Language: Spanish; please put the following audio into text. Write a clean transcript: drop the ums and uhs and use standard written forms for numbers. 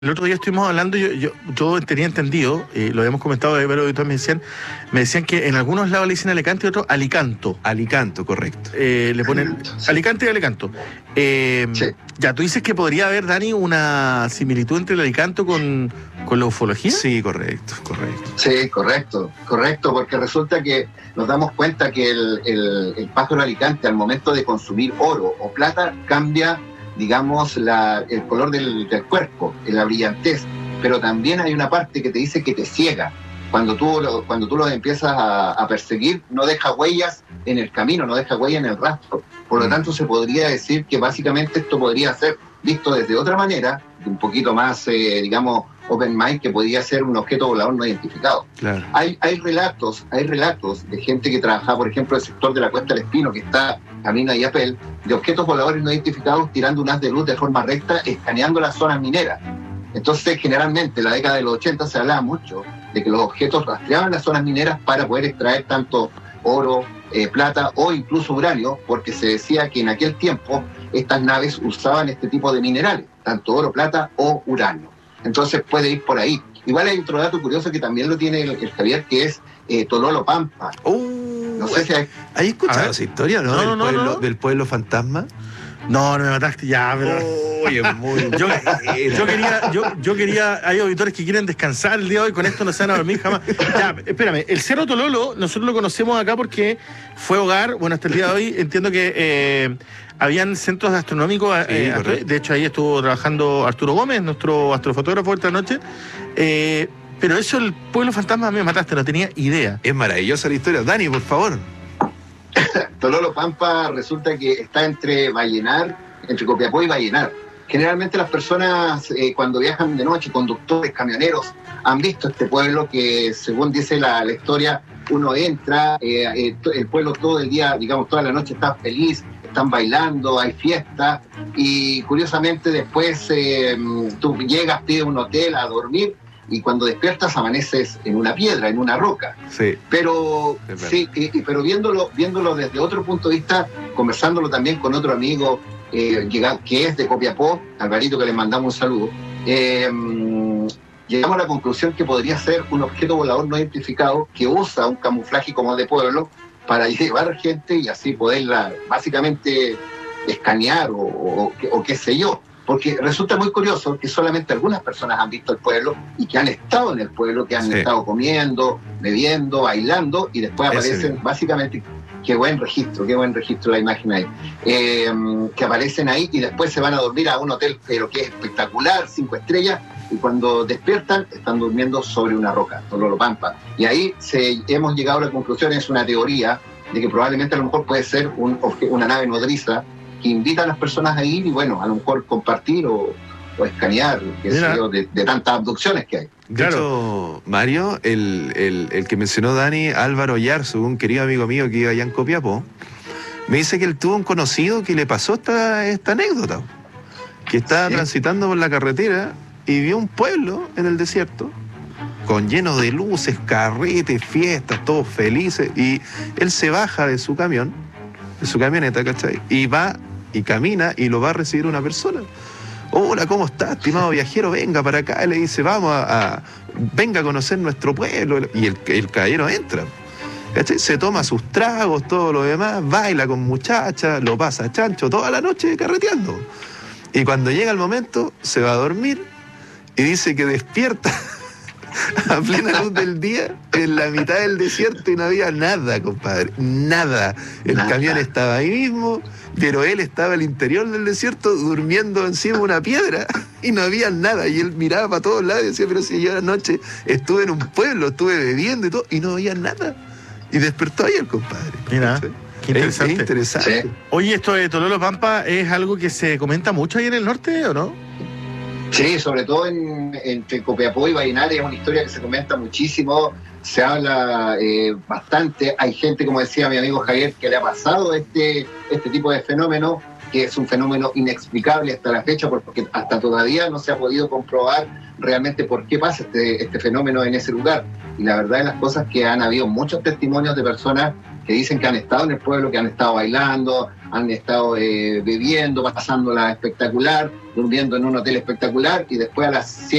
El otro día estuvimos hablando, yo tenía entendido, lo habíamos comentado, pero ahorita me decían que en algunos lados le dicen Alicante y otros Alicanto. Alicanto, correcto. Le ponen Sí. Alicante y Alicanto. Sí. Ya, tú dices que podría haber, Dani, una similitud entre el Alicanto con la ufología. Sí, correcto. Sí, correcto, porque resulta que nos damos cuenta que el pájaro alicante al momento de consumir oro o plata cambia, digamos, el color del cuerpo, la brillantez, pero también hay una parte que te dice que te ciega. Cuando tú lo empiezas a perseguir, no deja huellas en el camino, no deja huellas en el rastro. Por lo tanto, se podría decir que básicamente esto podría ser visto desde otra manera, un poquito más, digamos, open mind, que podría ser un objeto volador no identificado. Claro. Hay relatos de gente que trabaja, por ejemplo, en el sector de la Cuesta del Espino, que está camino a Illapel, de objetos voladores no identificados tirando un haz de luz de forma recta, escaneando las zonas mineras. Entonces, generalmente, en la década de los 80 se hablaba mucho de que los objetos rastreaban las zonas mineras para poder extraer tanto oro, plata o incluso uranio, porque se decía que en aquel tiempo estas naves usaban este tipo de minerales, tanto oro, plata o uranio. Entonces puede ir por ahí. Igual hay otro dato curioso que también lo tiene el Javier, que es Tololo-Pampa. No sé si ¿Has escuchado esa historia, no? No. Del pueblo fantasma. No, me mataste ya, pero... Oye, muy Yo quería, hay auditores que quieren descansar el día de hoy, con esto no se van a dormir jamás. Ya, espérame, el Cerro Tololo, nosotros lo conocemos acá porque fue hogar, bueno, hasta el día de hoy entiendo que habían centros astronómicos, de hecho ahí estuvo trabajando Arturo Gómez, nuestro astrofotógrafo esta noche, pero eso, el pueblo fantasma, me mataste, no tenía idea. Es maravillosa la historia. Dani, por favor. Tololo-Pampa resulta que está entre Copiapó y Vallenar. Generalmente las personas cuando viajan de noche, conductores, camioneros, han visto este pueblo que, según dice la historia, uno entra, el pueblo todo el día, digamos, toda la noche está feliz, están bailando, hay fiesta, y curiosamente después tú llegas, pides un hotel a dormir, y cuando despiertas amaneces en una piedra, en una roca. Sí. Pero pero viéndolo desde otro punto de vista, conversándolo también con otro amigo que es de Copiapó, Alvarito, que le mandamos un saludo, llegamos a la conclusión que podría ser un objeto volador no identificado que usa un camuflaje como de pueblo para llevar gente y así poderla básicamente escanear o qué sé yo. Porque resulta muy curioso que solamente algunas personas han visto el pueblo y que han estado en el pueblo, que han estado comiendo, bebiendo, bailando, y después aparecen básicamente... Qué buen registro la imagen ahí. Que aparecen ahí y después se van a dormir a un hotel, pero que es espectacular, 5 estrellas, y cuando despiertan están durmiendo sobre una roca, Tololo-Pampa. Y ahí hemos llegado a la conclusión, es una teoría, de que probablemente a lo mejor puede ser una nave nodriza que invita a las personas a ir y, bueno, a lo mejor compartir o escanear, qué sé yo, de tantas abducciones que hay. De hecho, Mario, el que mencionó Dani, Álvaro Yarzo, un querido amigo mío que iba allá en Copiapó, me dice que él tuvo un conocido que le pasó esta anécdota, que estaba transitando por la carretera y vio un pueblo en el desierto lleno de luces, carretes, fiestas, todos felices, y él se baja de su camión, de su camioneta, ¿cachai? Y va y camina y lo va a recibir una persona. Hola, ¿cómo está, estimado viajero? Venga para acá. Y le dice, venga a conocer nuestro pueblo. Y el caballero entra, ¿cachai? Se toma sus tragos, todo lo demás, baila con muchachas, lo pasa chancho toda la noche carreteando. Y cuando llega el momento, se va a dormir y dice que despierta a plena luz del día en la mitad del desierto y no había nada, compadre, nada. El camión estaba ahí mismo, pero él estaba al interior del desierto durmiendo encima de una piedra y no había nada. Y él miraba para todos lados y decía, pero si yo anoche estuve en un pueblo, estuve bebiendo y todo, y no había nada. Y despertó ahí el compadre. Mira, qué interesante. Es interesante. Sí. Oye, esto de Tololo-Pampa es algo que se comenta mucho ahí en el norte, ¿o no? Sí, sobre todo entre Copiapó y Vallenar es una historia que se comenta muchísimo, se habla bastante. Hay gente, como decía mi amigo Javier, que le ha pasado este tipo de fenómeno, que es un fenómeno inexplicable hasta la fecha, porque hasta todavía no se ha podido comprobar realmente por qué pasa este fenómeno en ese lugar. Y la verdad de las cosas es que han habido muchos testimonios de personas que dicen que han estado en el pueblo, que han estado bailando, han estado bebiendo, pasándola espectacular, durmiendo en un hotel espectacular, y después a las